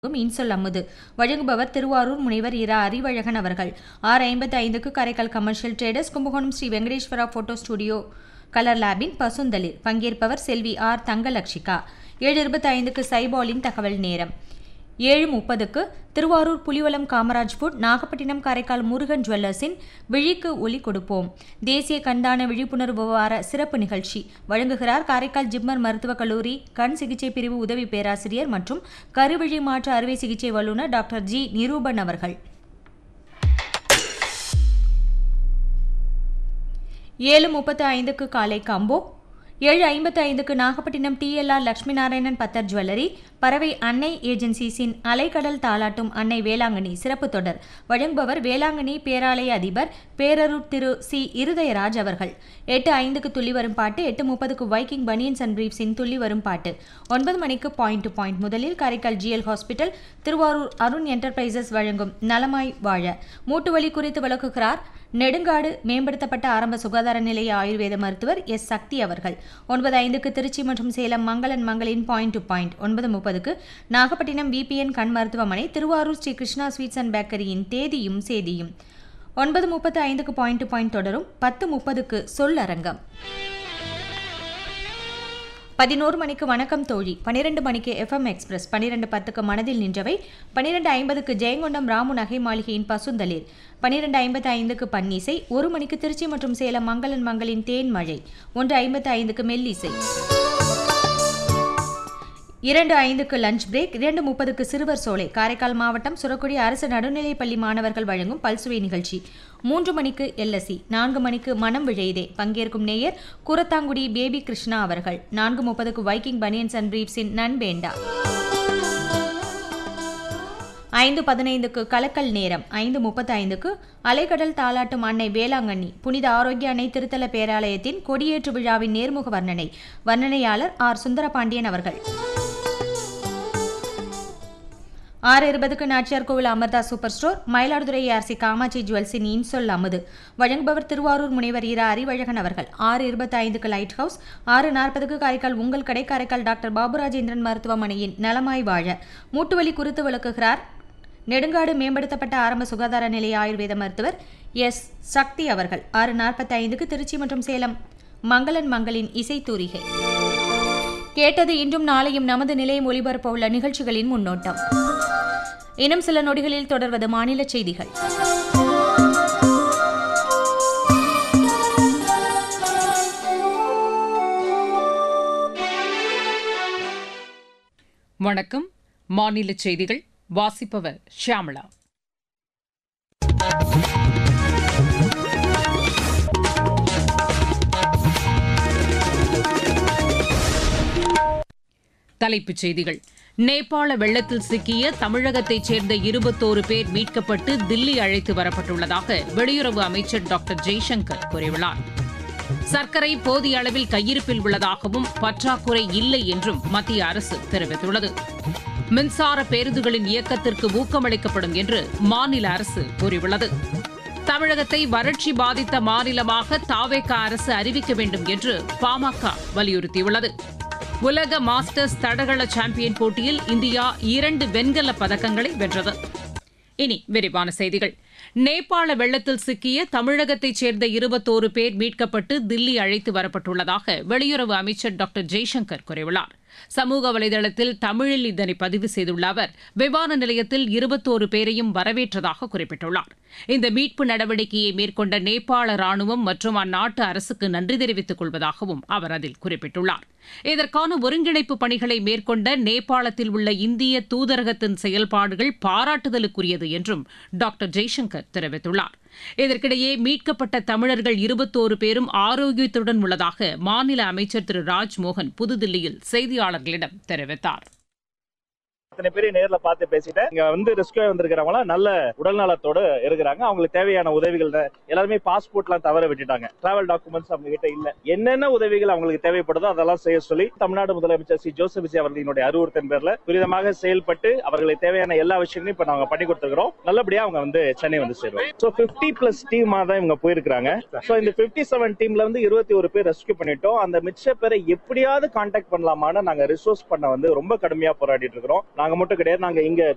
இன்சொல் அமுது வழங்குபவர் திருவாரூர் முனைவர் இரா அறிவழகன் அவர்கள். 6:55க்கு Karaikal commercial traders Kumbakonam Sri Venkateswara photo studio colour லேபின் பசுந்தளிர். பங்கேற்பவர் செல்வி ஆர் தங்கலட்சிகா. 7:25க்கு சைபாலின் தகவல் நேரம். 7:30க்கு திருவாரூர் புலிவலம் காமராஜ் ஃபுட் நாகப்பட்டினம் காரைக்கால் முருகன் ஜுவல்லர்ஸின் விழிக்கு ஒலி கொடுப்போம் தேசிய கண்தான விழிப்புணர்வு வார சிறப்பு நிகழ்ச்சி. வழங்குகிறார் காரைக்கால் ஜிப்மர் மருத்துவக் கல்லூரி கண் சிகிச்சை பிரிவு உதவி பேராசிரியர் மற்றும் கருவிழி மாற்று அறுவை சிகிச்சை வல்லுநர் டாக்டர் ஜி நிரூபன் அவர்கள். 7:35க்கு காலை காம்போ. 7:55க்கு நாகப்பட்டினம் டிஎல்ஆர் லட்சுமி நாராயணன் பத்தர் ஜுவல்லரி பறவை அன்னை ஏஜென்சிஸின் அலைக்கடல் தாலாட்டும் அன்னை வேளாங்கண்ணி சிறப்பு தொடர். வழங்குபவர் வேளாங்கண்ணி பேராலய அதிபர் பேரரூர் திரு சி இருதயராஜ் அவர்கள். 8:05க்கு துள்ளி வரும் பாட்டு. 8:30க்கு வைக்கிங் பனியன்ஸ் அண்ட் பிரீஃப்ஸின் துள்ளி வரும் பாட்டு. 9 மணிக்கு பாயிண்ட் டு பாயிண்ட். முதலில் Karaikal GL hospital Thiruvarur Arun enterprises வழங்கும் நலமாய் வாழ மூட்டுவலி குறித்து விளக்குகிறார் நெடுங்காடு மேம்படுத்தப்பட்ட ஆரம்ப சுகாதார நிலைய ஆயுர்வேத மருத்துவர் எஸ் சக்தி அவர்கள். 9:05க்கு திருச்சி மற்றும் சேலம் மங்களன் மங்களின் point to point. 9:30க்கு Nagapattinam VPN கண் மருத்துவமனை திருவாரூர் ஸ்ரீ கிருஷ்ணா ஸ்வீட்ஸ் அண்ட் பேக்கரியின் தேதியும் சேதியும். 9:35க்கு பாயிண்ட் டு பாயிண்ட் தொடரும். 10:30க்கு சொல்லரங்கம். 11 மணிக்கு வணக்கம் தோழி. 12 மணிக்கு எஃப்எம் எக்ஸ்பிரஸ். 12:10க்கு மனதில் நின்றவை. 12:50க்கு ஜெயங்கொண்டம் ராமு நகை மாளிகையின் பசுந்தளிர். 12:55க்கு பன்னிசை. 1 மணிக்கு திருச்சி மற்றும் சேலம் மங்களன் மங்களின் தேன் மழை. 1:55க்கு மெல்லிசை. 2:05க்கு லஞ்ச் பிரேக். 2:30க்கு சிறுவர் சோலை காரைக்கால் மாவட்டம் சுரக்குடி அரசு நடுநிலைப்பள்ளி மாணவர்கள் வழங்கும் பல்சுவை நிகழ்ச்சி. 3 மணிக்கு எல்எஸ்சி. 4 மணிக்கு மனம் விழைதே. பங்கேற்கும் நேயர் குரத்தாங்குடி பேபி கிருஷ்ணா அவர்கள். 4:30க்கு வைக்கிங் பனியன்ஸ் அண்ட் பிரீஃப்ஸின் நண்பேண்டா. 5:15க்கு கலக்கல் நேரம். 5:35க்கு அலைக்கடல் தாலாட்டும் அன்னை வேளாங்கண்ணி புனித ஆரோக்கிய அன்னை திருத்தல பேராலயத்தின் கொடியேற்று விழாவின் நேர்முக வர்ணனை. வர்ணனையாளர் ஆர் சுந்தரபாண்டியன் அவர்கள். 6:20க்கு நாச்சியார் கோவில் Amrita super store Mayiladuthurai RC Kamakshi ஜுவல்ஸின் இன்சொல் அமுது வழங்குபவர் திருவாரூர் முனைவர் இரா அறிவழகன் அவர்கள். 6:25க்கு லைட் ஹவுஸ். 6:40க்கு காரைக்கால் உங்கள் கடை காரைக்கால் டாக்டர் பாபுராஜேந்திரன் மருத்துவமனையின் நலமாய் வாழ மூட்டுவலி குறித்து விளக்குகிறார் நெடுங்காடு மேம்படுத்தப்பட்ட ஆரம்ப சுகாதார நிலைய ஆயுர்வேத மருத்துவர் எஸ் சக்தி அவர்கள். 6:45க்கு திருச்சி மற்றும் சேலம் மங்களன் மங்களின் இசைத்தூரிகை. கேட்டது இன்றும் நாளையும் நமது நிலையம் ஒலிபரப்ப உள்ள நிகழ்ச்சிகளின் முன்னோட்டம். இன்னும் சில நொடிகளில் தொடர்வது மாநில செய்திகள். வணக்கம். மாநில செய்திகள் வாசிப்பவர் ஷியாமளா. தலைப்புச் செய்திகள். நேபாள வெள்ளத்தில் சிக்கிய தமிழகத்தைச் சேர்ந்த 21 பேர் மீட்கப்பட்டு தில்லி அழைத்து வரப்பட்டுள்ளதாக வெளியுறவு அமைச்சர் டாக்டர் ஜெய்சங்கர் கூறியுள்ளார். சர்க்கரை போதிய அளவில் கையிருப்பில் உள்ளதாகவும் பற்றாக்குறை இல்லை என்றும் மத்திய அரசு தெரிவித்துள்ளது. மின்சார பேருந்துகளின் இயக்கத்திற்கு ஊக்கமளிக்கப்படும் என்று மாநில அரசு கூறியுள்ளது. தமிழகத்தை வறட்சி பாதித்த மாநிலமாக தாவேகா அரசு அறிவிக்க வேண்டும் என்று பாமக வலியுறுத்தியுள்ளது. உலக மாஸ்டர்ஸ் தடகள சாம்பியன் போட்டியில் இந்தியா 2 வெண்கலப் பதக்கங்களை வென்றது. இனி விரிவான செய்திகள். நேபாள வெள்ளத்தில் சிக்கிய தமிழகத்தைச் சேர்ந்த 21 பேர் மீட்கப்பட்டு தில்லி அழைத்து வரப்பட்டுள்ளதாக வெளியுறவு அமைச்சர் டாக்டர் ஜெய்சங்கர் கூறியுள்ளார். சமூக வலைதளத்தில் தமிழில் இதனை பதிவு செய்துள்ள அவர் விமான நிலையத்தில் 21 பேரையும் வரவேற்றதாக குறிப்பிட்டுள்ளார். இந்த மீட்பு நடவடிக்கையை மேற்கொண்ட நேபாள ராணுவம் மற்றும் அந்நாட்டு அரசுக்கு நன்றி தெரிவித்துக் கொள்வதாகவும் அவர் அதில் குறிப்பிட்டுள்ளார். இதற்கான ஒருங்கிணைப்பு பணிகளை மேற்கொண்ட நேபாளத்தில் உள்ள இந்திய தூதரகத்தின் செயல்பாடுகள் பாராட்டுதலுக்குரியது என்றும் டாக்டர் ஜெய்சங்கர் தெரிவித்துள்ளார். இதற்கிடையே மீட்கப்பட்ட தமிழர்கள் 21 பேரும் ஆரோக்கியத்துடன் உள்ளதாக மாநில அமைச்சர் திரு ராஜ்மோகன் புதுதில்லியில் செய்தியாளர்களிடம் தெரிவித்தார். அத்தனை பேரையும் நேர்ல பார்த்து பேசிட்டேன். இங்க வந்து ரெஸ்கியூ வந்திருக்கிறவங்க நல்ல உடல் நலத்தோட இருக்கிறாங்க. அவங்களுக்கு தேவையான உதவிகள் எல்லாருமே பாஸ்போர்ட் எல்லாம் தவற விட்டுட்டாங்க. டிராவல் டாக்குமெண்ட்ஸ் அவங்க கிட்ட இல்ல. என்னென்ன உதவிகள் அவங்களுக்கு தேவைப்படுதோ அதெல்லாம் செய்ய சொல்லி தமிழ்நாடு முதலமைச்சர் சி ஜோசப் விஜய் அவர்களினுடைய அறிவுறுத்தின் பேர்ல துரிதமாக செயல்பட்டு அவர்களுக்கு தேவையான எல்லா விஷயங்களையும் இப்ப நாங்க பண்ணி கொடுத்துக்கிறோம். நல்லபடியா அவங்க வந்து சென்னை வந்து சேருவாங்க. 50+ டீமா தான் இவங்க போயிருக்காங்க. இந்த 57 டீம்ல வந்து 21 பேர் ரெஸ்கியூ பண்ணிட்டோம். அந்த மிச்ச பேரை எப்படியாவது கான்டாக்ட் பண்ணலாமான்னு நாங்க ரிசோர்ஸ் பண்ண வந்து ரொம்ப கடுமையா போராடிட்டு இருக்கிறோம். நாங்க மட்டும் கிடையாது. நாங்க இங்க